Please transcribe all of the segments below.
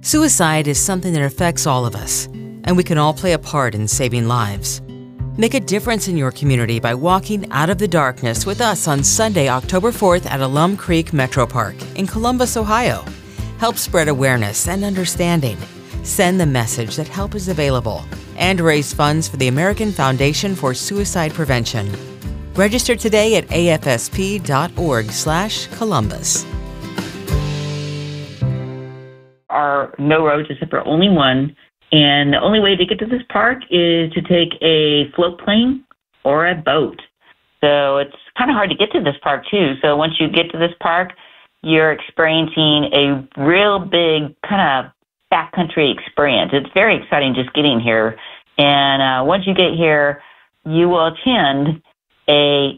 Suicide is something that affects all of us, and we can all play a part in saving lives. Make a difference in your community by walking out of the darkness with us on Sunday, October 4th at Alum Creek Metro Park in Columbus, Ohio. Help spread awareness and understanding. Send the message that help is available and raise funds for the American Foundation for Suicide Prevention. Register today at afsp.org/Columbus. Are no roads except for only one, and the only way to get to this park is to take a float plane or a boat. So it's kind of hard to get to this park too. So once you get to this park, you're experiencing a real big kind of backcountry experience. It's very exciting just getting here. And once you get here, you will attend a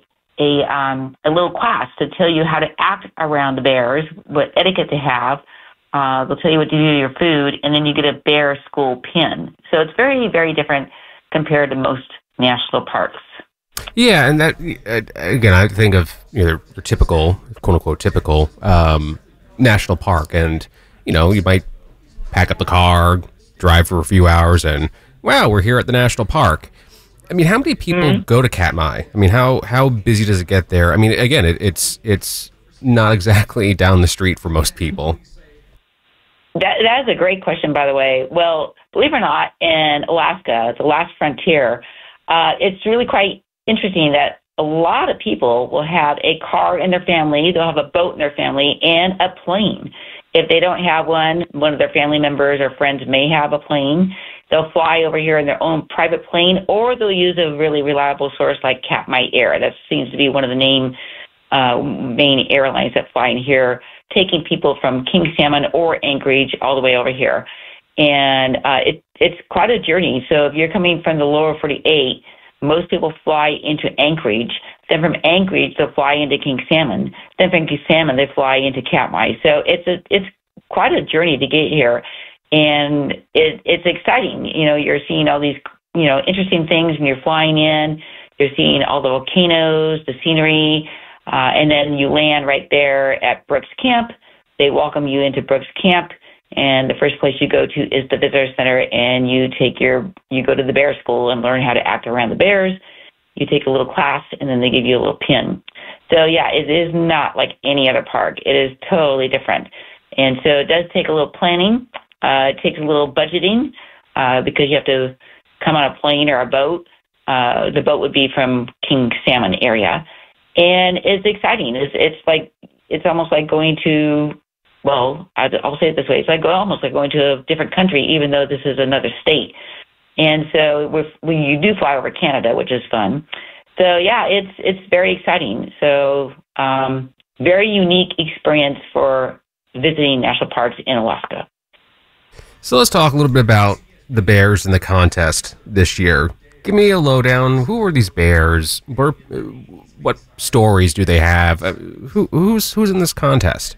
little class to tell you how to act around the bears, what etiquette to have. They'll tell you what to do to your food, and then you get a bear school pin. So it's very, very different compared to most national parks. Yeah, and that, again, I think of the typical, quote-unquote typical national park, and, you might pack up the car, drive for a few hours, and, wow, we're here at the national park. I mean, how many people go to Katmai? I mean, how busy does it get there? I mean, again, it's not exactly down the street for most people. That is a great question, by the way. Well, believe it or not, in Alaska, the last frontier, it's really quite interesting that a lot of people will have a car in their family, they'll have a boat in their family, and a plane. If they don't have one of their family members or friends may have a plane. They'll fly over here in their own private plane, or they'll use a really reliable source like Katmai Air. That seems to be one of the main airlines that fly in here, taking people from King Salmon or Anchorage all the way over here. And it's quite a journey. So if you're coming from the lower 48, most people fly into Anchorage. Then from Anchorage, they'll fly into King Salmon. Then from King Salmon, they fly into Katmai. So it's quite a journey to get here. And it's exciting. You're seeing all these, interesting things when you're flying in. You're seeing all the volcanoes, the scenery, and then you land right there at Brooks Camp. They welcome you into Brooks Camp, and the first place you go to is the visitor center, and you go to the bear school and learn how to act around the bears. You take a little class, and then they give you a little pin. So yeah, it is not like any other park. It is totally different. And so it does take a little planning. It takes a little budgeting because you have to come on a plane or a boat. The boat would be from King Salmon area. And it's exciting. It's almost like going to, well, I'll say it this way. It's almost like going to a different country, even though this is another state. And so when you do fly over Canada, which is fun. So yeah, it's very exciting. So very unique experience for visiting national parks in Alaska. So let's talk a little bit about the bears in the contest this year. Give me a lowdown. Who are these bears? What stories do they have? Who's in this contest?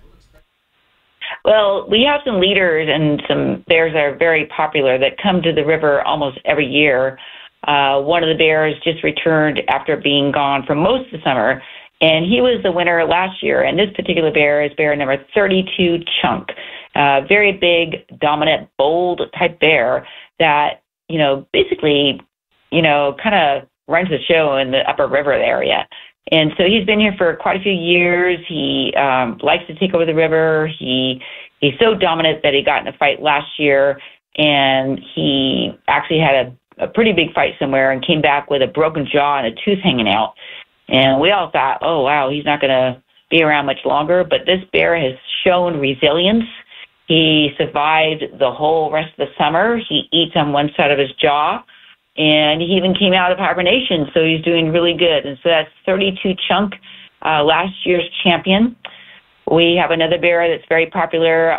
Well, we have some leaders and some bears that are very popular that come to the river almost every year. One of the bears just returned after being gone for most of the summer, and he was the winner last year. And this particular bear is bear number 32, Chunk. Very big, dominant, bold type bear that, basically, kind of runs the show in the upper river area. And so he's been here for quite a few years. He likes to take over the river. He's so dominant that he got in a fight last year, and he actually had a pretty big fight somewhere and came back with a broken jaw and a tooth hanging out. And we all thought, oh, wow, he's not going to be around much longer. But this bear has shown resilience. He survived the whole rest of the summer. He eats on one side of his jaw. And he even came out of hibernation, so he's doing really good. And so that's 32 Chunk, last year's champion. We have another bear that's very popular,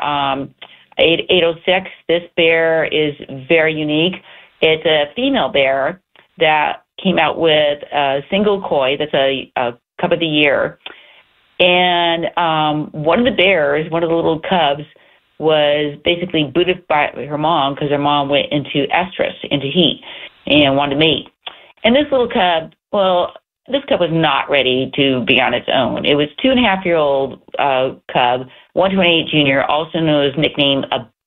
806. This bear is very unique. It's a female bear that came out with a single koi. That's a cub of the year. And one of the bears, one of the little cubs, was basically booted by her mom because her mom went into estrus, into heat, and wanted to mate. And this little cub, this cub was not ready to be on its own. It was 2.5-year-old cub, 128 Junior, also known as nicknamed a